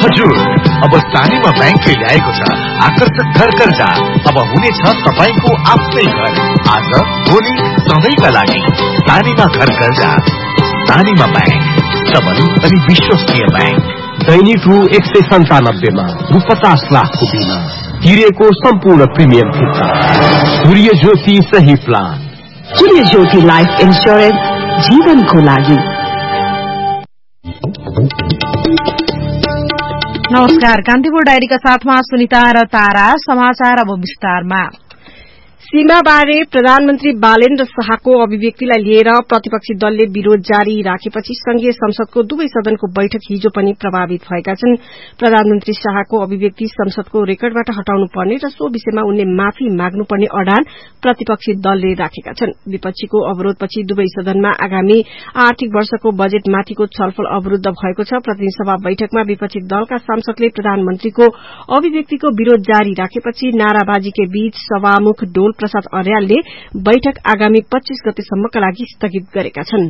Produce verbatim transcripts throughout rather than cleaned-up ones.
हजुर, अब सानीमा ब्याङ्कले ल्याएको छ आकर्षक घर कर्जा। अब हुनेछ तपाईको आफ्नै घर। आज भोलि सधैँका लागि सानीमा घर कर्जा। सानीमा ब्याङ्क, सबल अनि विश्वसनीय ब्याङ्क। दैनिक रु एक सय सन्तानब्बेमा रु पचास लाखको बिमा तिरेको सम्पूर्ण प्रिमियम फिर्ता। सूर्य ज्योति सही प्लान। सूर्य ज्योति लाइफ इन्स्योरेन्स, जीवनको लागि। नमस्कार, कान्तिपुर डायरीका साथमा सुनिता र तारा। समाचार अब विस्तारमा। सीमाबारे प्रधानमन्त्री बालेन्द्र शाहको अभिव्यक्तिलाई लिएर प्रतिपक्षी दलले विरोध जारी राखेपछि संघीय संसदको दुवै सदनको बैठक हिजो पनि प्रभावित भएका छन्। प्रधानमन्त्री शाहको अभिव्यक्ति संसदको रेकर्डबाट हटाउनु पर्ने र सो विषयमा उनले माफी माग्नुपर्ने अडान प्रतिपक्षी दलले राखेका छन्। विपक्षीको अवरोधपछि दुवै सदनमा आगामी आर्थिक वर्षको बजेटमाथिको छलफल अवरूद्ध भएको छ। प्रतिनिधि सभा बैठकमा विपक्षी दलका सांसदले प्रधानमन्त्रीको अभिव्यक्तिको विरोध जारी राखेपछि नाराबाजीकै बीच सभामुख डोल प्रसाद अर्यालले बैठक आगामी पच्चीस गतेसम्मका लागि स्थगित गरेका छन्।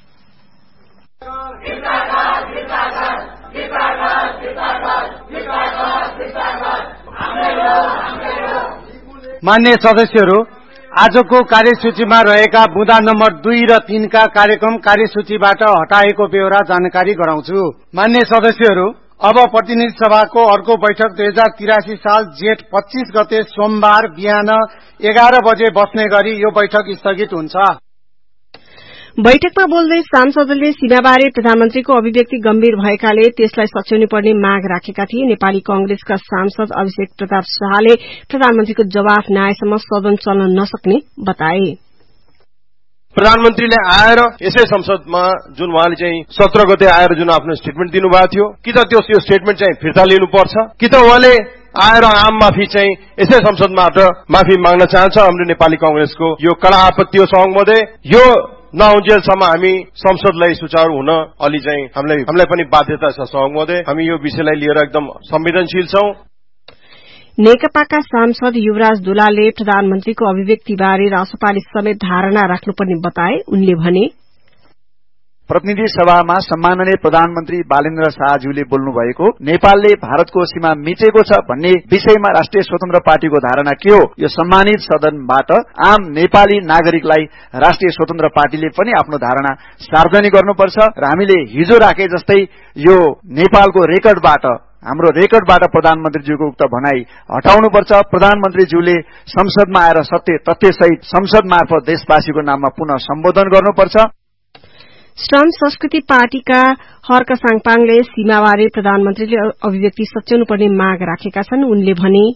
मान्य सदस्यहरू, आजको कार्यसूचीमा रहेका बुँदा नम्बर दुई र तीनका कार्यक्रम कार्यसूचीबाट हटाएको बेहोरा जानकारी गराउँछु। मान्य सदस्यहरू, अब प्रतिनिधि सभाको अर्को बैठक दुई हजार तिरासी साल जेठ पच्चीस गते सोमबार बिहान एघार बजे बस्ने गरी यो बैठक स्थगित हुन्छ। बैठकमा बोल्दै सांसदले सीमाबारे प्रधानमन्त्रीको अभिव्यक्ति गम्भीर भएकाले त्यसलाई सच्याउनु पर्ने माग राखेका थिए। नेपाली कांग्रेसका सांसद अभिषेक प्रताप शाहले प्रधानमन्त्रीको जवाफ नआएसम्म सदन चल्न नसक्ने बताए। प्रधानमन्त्रीले आएर यसै संसदमा जुन उहाँले चाहिँ सत्र गते आएर जुन आफ्नो स्टेटमेन्ट दिनुभएको थियो, कि त त्यो यो स्टेटमेन्ट चाहिँ फिर्ता लिनुपर्छ, कि त उहाँले आएर आम माफी चाहिँ यसै संसदबाट माफी माग्न चाहन्छ। हाम्रो नेपाली कांग्रेसको यो कड़ा आपत्ति हो सभामुख महोदय। यो नहुन्जेलसम्म हामी संसदलाई सुचारू हुन अलि चाहिँ हामीलाई हामीलाई पनि बाध्यता छ सभामुख महोदय। हामी यो विषयलाई लिएर एकदम संवेदनशील छौं। नेकपाका सांसद युवराज दुलालले प्रधानमन्त्रीको अभिव्यक्तिबारे रासपाले समेत धारणा राख्नुपर्ने बताए। उनले भने, प्रतिनिधि सभामा सम्माननीय प्रधानमन्त्री बालेन्द्र शाहज्यूले बोल्नु भएको नेपालले भारतको सीमा मिचेको छ भन्ने विषयमा राष्ट्रिय स्वतन्त्र पार्टीको धारणा के हो? यो सम्मानित सदनबाट आम नेपाली नागरिकलाई राष्ट्रिय स्वतन्त्र पार्टीले पनि आफ्नो धारणा सार्वजनिक गर्नुपर्छ र हामीले हिजो राखे जस्तै यो नेपालको रेकर्डबाट हाम्रो रेकर्डबाट प्रधानमन्त्रीज्यूको उक्त भनाई हटाउनुपर्छ। प्रधानमन्त्रीज्यूले संसदमा आएर सत्य तथ्यसहित संसद मार्फत देशवासीको नाममा पुनः सम्बोधन गर्नुपर्छ। श्रम संस्कृति पार्टीका हर्क साङपाङले सीमाबारे प्रधानमन्त्रीले अभिव्यक्ति सच्याउनु पर्ने माग राखेका छन्। उनले भने,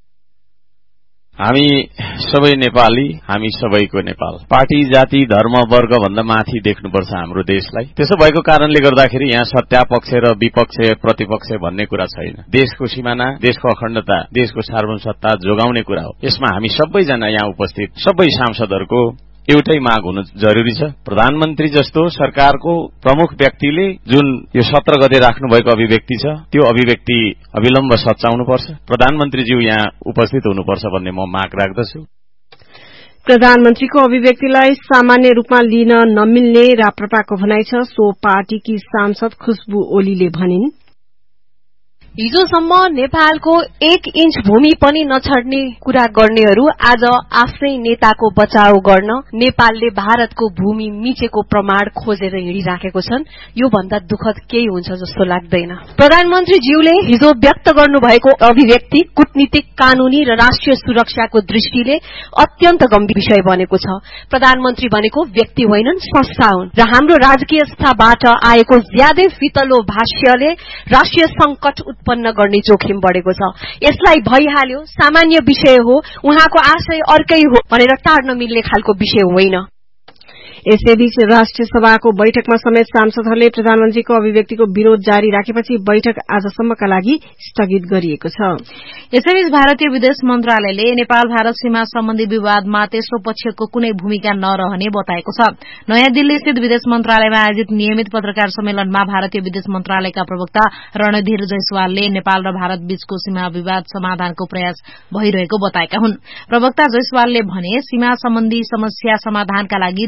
हामी सबै नेपाली, हामी सबैको नेपाल। पार्टी, जाति, धर्म, वर्ग भन्दा माथि देख्नुपर्छ हाम्रो देशलाई। त्यसो भएको कारणले गर्दाखेरि यहाँ सत्तापक्ष र विपक्ष, प्रतिपक्ष भन्ने कुरा छैन। देशको सिमाना, देशको अखण्डता, देशको सार्वभौमसत्ता जोगाउने कुरा हो। यसमा हामी सबैजना यहाँ उपस्थित सबै सांसदहरूको एउटै माग हुनु जरुरी छ। प्रधानमन्त्री जस्तो सरकारको प्रमुख व्यक्तिले जुन यो सत्र गते राख्नु भएको अभिव्यक्ति छ, त्यो अभिव्यक्ति अविलम्ब सच्याउनुपर्छ। प्रधानमन्त्रीज्यू यहाँ उपस्थित हुनुपर्छ भन्ने म माग राख्दछु। प्रधानमन्त्रीको अभिव्यक्तिलाई सामान्य रूपमा लिन नमिल्ने राप्रपाको भनाइ छ। सो पार्टीकी सांसद खुशबु ओलीले भनिन्, हिजोसम्म नेपालको एक इन्च भूमि पनि नछड्ने कुरा गर्नेहरू आज आफ्नै नेताको बचाउ गर्न नेपालले भारतको भूमि मिचेको प्रमाण खोजेर हिँडिराखेको छन्। यो भन्दा दुःखद केही हुन्छ जस्तो लाग्दैन। प्रधानमन्त्रीज्यूले हिजो व्यक्त गर्नुभएको अभिव्यक्ति कूटनीतिक, कानूनी र राष्ट्रिय सुरक्षाको दृष्टिले अत्यन्त गम्भीर विषय बनेको छ। प्रधानमन्त्री भनेको व्यक्ति होइनन्, संस्था हुन् र हाम्रो राजकीय संस्थाबाट आएको ज्यादै फितलो भाष्यले राष्ट्रिय संकट उत्पन्न गर्ने जोखिम बढ़ेको छ। यसलाई भइहाल्यो, सामान्य विषय हो, उहाँको आशय अर्कै हो भनेर टार्न मिल्ने खालको विषय होइन। यसैबीच राष्ट्रिय सभाको बैठकमा समेत सांसदहरूले प्रधानमन्त्रीको अभिव्यक्तिको विरोध जारी राखेपछि बैठक आजसम्मका लागि स्थगित गरिएको छ। यसैबीच भारतीय विदेश मन्त्रालयले नेपाल भारत सीमा सम्बन्धी विवादमा तेस्रो पक्षको कुनै भूमिका नरहने बताएको छ। नयाँ दिल्ली स्थित विदेश मन्त्रालयमा आयोजित नियमित पत्रकार सम्मेलनमा भारतीय विदेश मन्त्रालयका प्रवक्ता रणधीर जयसवालले नेपाल र भारत बीचको सीमा विवाद समाधानको प्रयास भइरहेको बताएका हुन्। प्रवक्ता जयसवालले भने, सीमा सम्बन्धी समस्या समाधानका लागि द्विपक्षीय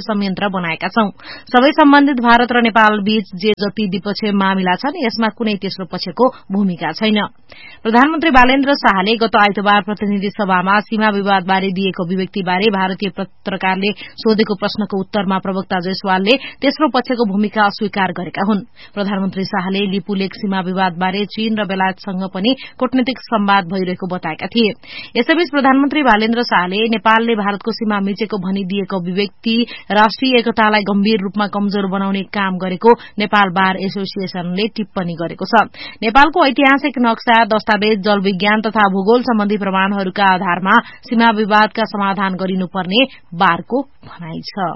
संयन्त्र बनाएका छौं। सबै सम्बन्धित भारत र नेपाल बीच जे जति द्विपक्षीय मामिला छन् यसमा कुनै तेस्रो पक्षको भूमिका छैन। प्रधानमन्त्री बालेन्द्र शाहले गत आइतबार प्रतिनिधि सभामा सीमा विवादबारे दिएको अभिव्यक्तिबारे भारतीय पत्रकारले सोधेको प्रश्नको उत्तरमा प्रवक्ता जयसवालले तेस्रो पक्षको भूमिका अस्वीकार गरेका हुन्। प्रधानमन्त्री शाहले लिपुलेक सीमा विवादबारे चीन र बेलायतसँग पनि कूटनीतिक संवाद भइरहेको बताएका थिए। यसैबीच प्रधानमन्त्री बालेन्द्र शाहले नेपालले भारतको सीमा मिचेको भनिदिएको अभिव्यक्ति राष्ट्रिय एकतालाई गम्भीर रूपमा कमजोर बनाउने काम गरेको नेपाल बार एसोसिएशनले टिप्पणी गरेको छ। नेपालको ऐतिहासिक नक्सा, दस्तावेज, जलविज्ञान तथा भूगोल सम्बन्धी प्रमाणहरूका आधारमा सीमा विवादका समाधान गरिनुपर्ने बारको भनाइ छ।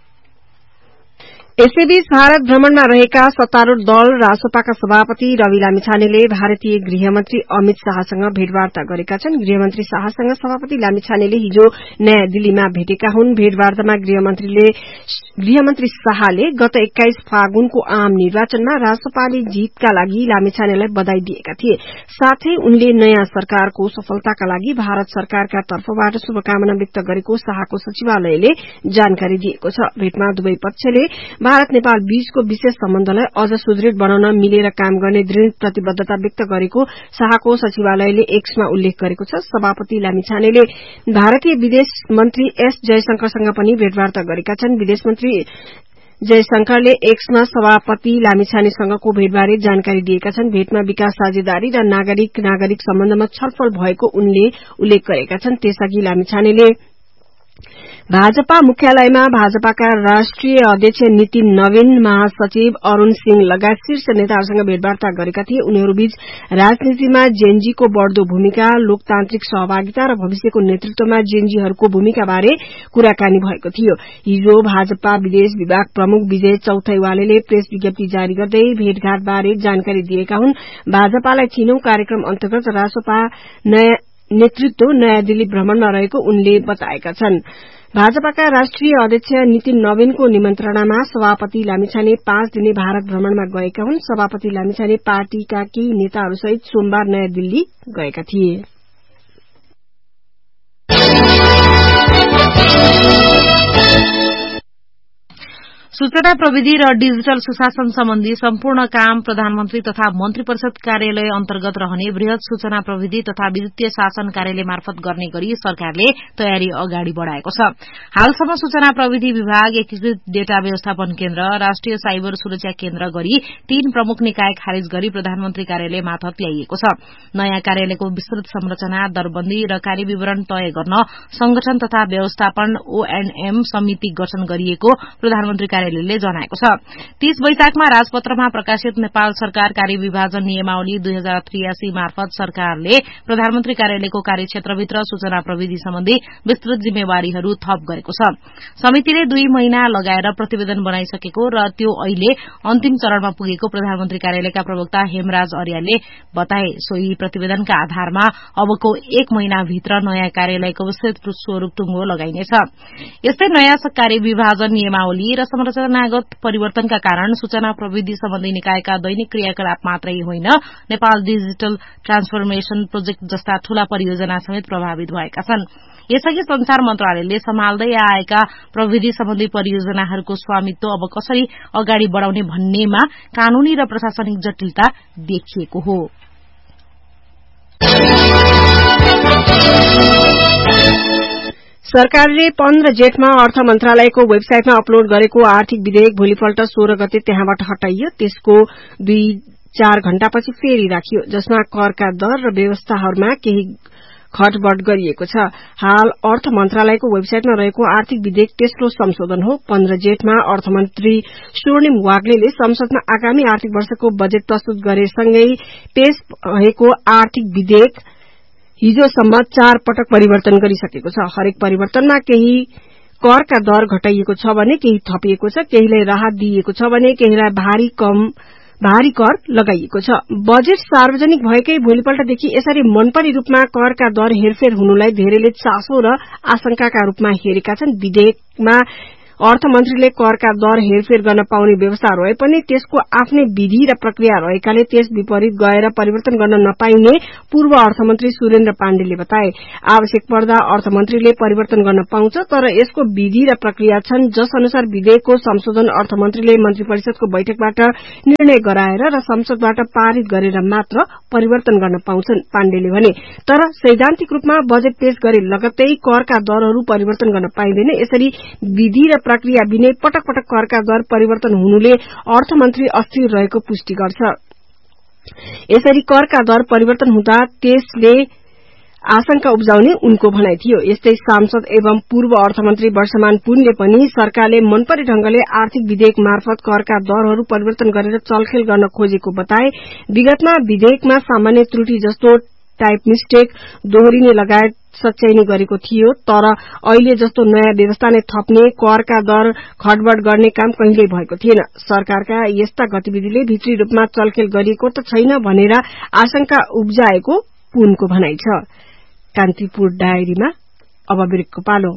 यसैबीच भारत भ्रमणमा रहेका सत्तारूढ़ दल रासपाका सभापति रवि लामिछानेले भारतीय गृहमन्त्री अमित शाहसँग भेटवार्ता गरेका छन्। गृहमन्त्री शाहसँग सभापति लामिछानेले हिजो नयाँ दिल्लीमा भेटेका हुन्। भेटवार्तामा गृहमन्त्रीले गृहमन्त्री शाहले गत एक्काइस फागुनको आम निर्वाचनमा रासपाले जीतका लागि लामिछानेलाई बधाई दिएका थिए। साथै उनले नयाँ सरकारको सफलताका लागि भारत सरकारका तर्फबाट शुभकामना व्यक्त गरेको शाहको सचिवालयले जानकारी दिएको छ। भेटमा दुवै पक्षले भारत नेपाल बीचको विशेष सम्बन्धलाई अझ सुदृढ़ बनाउन मिलेर काम गर्ने दृढ़ प्रतिबद्धता व्यक्त गरेको शाहको सचिवालयले एक्समा उल्लेख गरेको छ। सभापति लामिछानेले भारतीय विदेश मन्त्री एस जयशंकरसँग पनि भेटवार्ता गरेका छन्। विदेश मन्त्री जयशंकरले एक्समा सभापति लामिछानेसँगको भेटबारे जानकारी दिएका छन्। भेटमा विकास साझेदारी र नागरिक नागरिक सम्बन्धमा छलफल भएको उनले उल्लेख गरेका छन्। त्यसअघि लामिछानेले भाजपा मुख्यालयमा भाजपाका राष्ट्रिय अध्यक्ष नितिन नवीन, महासचिव अरूण सिंह लगायत शीर्ष नेताहरूसँग भेटवार्ता गरेका थिए। उनीहरूबीच राजनीतिमा जेएनजीको बढ़दो भूमिका, लोकतान्त्रिक सहभागिता र भविष्यको नेतृत्वमा जेएनजीहरूको भूमिकाबारे कुराकानी भएको थियो। हिजो भाजपा विदेश विभाग प्रमुख विजय चौथैवालेले प्रेस विज्ञप्ति जारी गर्दै भेटघाटबारे जानकारी दिएका हुन्। भाजपालाई चीनौं कार्यक्रम अन्तर्गत रासपा नेतृत्व नयाँ दिल्ली भ्रमणमा रहेको उनले बताएका छन्। भाजपाका राष्ट्रिय अध्यक्ष नितिन नवीनको निमन्त्रणामा सभापति लामिछाने पाँच दिने भारत भ्रमणमा गएका हुन्। सभापति लामिछाने पार्टीका केही नेताहरूसहित सोमबार नयाँ दिल्ली गएका थिए। सूचना प्रविधि र डिजिटल सुशासन सम्बन्धी सम्पूर्ण काम प्रधानमन्त्री तथा मन्त्री परिषद कार्यालय अन्तर्गत रहने वृहत सूचना प्रविधि तथा विद्युतीय शासन कार्यालय मार्फत गर्ने गरी सरकारले तयारी अगाडि बढ़ाएको छ। हालसम्म सूचना प्रविधि विभाग, एकीकृत डेटा व्यवस्थापन केन्द्र, राष्ट्रिय साइबर सुरक्षा केन्द्र गरी तीन प्रमुख निकाय खारिज गरी प्रधानमन्त्री कार्यालय मार्फत ल्याइएको छ। नयाँ कार्यालयको विस्तृत संरचना, दरबन्दी र कार्यविवरण तय गर्न संगठन तथा व्यवस्थापन ओएनएम समिति गठन गरिएको प्रधानमन्त्री कार्यालयले जनाएको छ। तीस वैशाखमा राजपत्रमा प्रकाशित नेपाल सरकार कार्यविभाजन नियमावली दुई हजार त्रियासी मार्फत सरकारले प्रधानमन्त्री कार्यालयको कार्यक्षेत्रभित्र सूचना प्रविधि सम्बन्धी विस्तृत जिम्मेवारीहरू थप गरेको छ। समितिले दुई महिना लगाएर प्रतिवेदन बनाइसकेको र त्यो अहिले अन्तिम चरणमा पुगेको प्रधानमन्त्री कार्यालयका प्रवक्ता हेमराज अर्यालले बताए। सोही प्रतिवेदनका आधारमा अबको एक महिनाभित्र नयाँ कार्यालयको विस्तृत स्वरूप टुङ्गो लगाइनेछ। यस्तै नयाँ कार्यविभाजन नियमावली र संरचनागत परिवर्तनका कारण सूचना प्रविधि सम्बन्धी निकायका दैनिक क्रियाकलाप मात्रै होइन, नेपाल डिजिटल ट्रान्सफर्मेशन प्रोजेक्ट जस्ता ठूला परियोजना समेत प्रभावित भएका छन्। यसअघि संचार मन्त्रालयले सम्हाल्दै आएका प्रविधि सम्बन्धी परियोजनाहरूको स्वामित्व अब कसरी अगाडि बढ़ाउने भन्नेमा कानूनी र प्रशासनिक जटिलता देखिएको हो। सरकारले पन्ध्र जेठमा अर्थ मन्त्रालयको वेबसाइटमा अपलोड गरेको आर्थिक विधेयक भोलिपल्ट सोह्र गते त्यहाँबाट हटाइयो। त्यसको दुई चार घण्टापछि फेरि राखियो, जसमा करका दर र व्यवस्थाहरूमा केही खटबट गरिएको छ। हाल अर्थ मन्त्रालयको वेबसाइटमा रहेको आर्थिक विधेयक तेस्रो संशोधन हो। पन्ध्र जेठमा अर्थमन्त्री स्वर्णिम वाग्लेले संसदमा आगामी आर्थिक वर्षको बजेट प्रस्तुत गरेसँगै पेश भएको आर्थिक विधेयक हिजोसम्म चार पटक परिवर्तन गरिसकेको छ। हरेक परिवर्तनमा केही करका दर घटाइएको छ भने केही थपिएको छ, केहीलाई राहत दिइएको छ भने केहीलाई भारी कम भारी कर लगाइएको छ। बजेट सार्वजनिक भएकै भोलिपल्टदेखि यसरी मनपर्ने रूपमा करका दर हेरफेर हुनुलाई धेरैले चासो र आशंकाका रूपमा हेरेका छन्। विधेयकमा अर्थमन्त्रीले करका दर हेरफेर गर्न पाउने व्यवस्था रहे पनि त्यसको आफ्नै विधि र प्रक्रिया रहेकाले त्यस विपरीत गएर परिवर्तन गर्न नपाइने पूर्व अर्थमन्त्री सुरेन्द्र पाण्डेले बताए। आवश्यक पर्दा अर्थमन्त्रीले परिवर्तन गर्न पाउँछ, तर यसको विधि र प्रक्रिया छन् जस अनुसार विधेयकको संशोधन अर्थमन्त्रीले मन्त्री परिषदको बैठकबाट निर्णय गराएर र संसदबाट पारित गरेर मात्र परिवर्तन गर्न पाउँछन् पाण्डेले भने। तर सैद्धान्तिक रूपमा बजेट पेश गरे लगत्तै करका दरहरू परिवर्तन गर्न पाइँदैन। यसरी विधि र प्रक्रिया बिनै पटक पटक करका दर परिवर्तन हुनुले अर्थमन्त्री अस्थिर रहेको पुष्टि गर्छ। यसरी करका दर परिवर्तन हुँदा त्यसले आशंका उब्जाउने उनको भनाइ थियो। यस्तै सांसद एवं पूर्व अर्थमन्त्री वर्षमान पुनले पनि सरकारले मनपरे ढंगले आर्थिक विधेयक मार्फत करका दरहरू परिवर्तन गरेर चलखेल गर्न खोजेको बताए। विगतमा विधेयकमा सामान्य त्रुटि जस्तो टाइप मिस्टेक, दोहोरिने लगायत सच्याइने गरेको थियो, तर अहिले जस्तो नयाँ व्यवस्था नै थप्ने, करका दर खटबट गर्ने काम कहिल्यै भएको थिएन। सरकारका यस्ता गतिविधिले भित्री रूपमा चलखेल गरिएको त छैन भनेर आशंका उब्जाएको पुनको भनाइ छ। कान्तिपुर डायरीमा अब ब्रेकको पालो।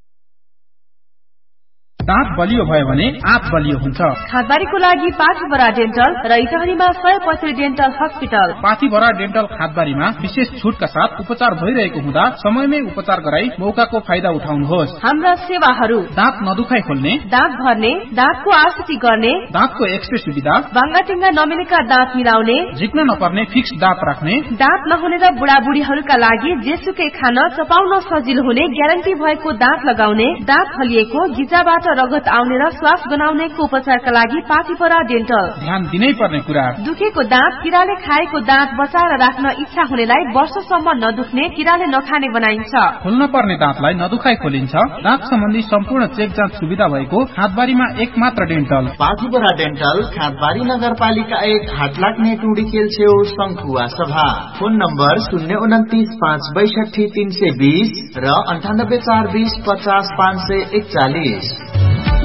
दाँत बलियो भयो भने आँत बलियो हुन्छ। खादबारीको लागि पाथीभरा डेन्टल र इटहरीमा सय पैँसठी डेन्टल हस्पिटल। पाथीभरा डेन्टल खादबारीमा विशेष छुटका साथ उपचार भइरहेको हुँदा समयमै उपचार गराई मौकाको फाइदा उठाउनुहोस्। हाम्रा सेवाहरू दाँत नदुखाइ खोल्ने, दाँत भर्ने, दाँतको आरसीटी गर्ने, दाँतको एक्सरे सुविधा, बाङ्गाटिङ्गा नमिलेका दाँत मिलाउने, झिक्न नपर्ने फिक्स दाँत राख्ने, दाँत नहुने र बुढाबुढीहरूका लागि जेसुकै खान चपाउन सजिलो हुने ग्यारेन्टी भएको दाँत लगाउने, दाँत हलिएको गिजाबाट रगत आउने र श्वास गनाउनेको उपचारका लागि पाथीभरा डेन्टल। ध्यान दिनै पर्ने कुरा, दुखेको दाँत, किराले खाएको दाँत बचाएर राख्न इच्छा हुनेलाई वर्षसम्म नदुख्ने, किराले नखाने बनाइन्छ। खोल्न पर्ने दाँतलाई नदुखाइ खोलिन्छ। दाँत सम्बन्धी सम्पूर्ण चेक जाँच सुविधा भएको खादबारीमा एक मात्र डेन्टल। पाथीभरा डेन्टल, खादबारी नगरपालिका एक, हाटलाग्ने टुडीखेल छेउ, शंखुवा सभा। फोन नम्बर शून्य उन्तिस पाँच बैसठी तीन सय बीस र अन्ठानब्बे चार बीस पचास पाँच सय एकचालिस।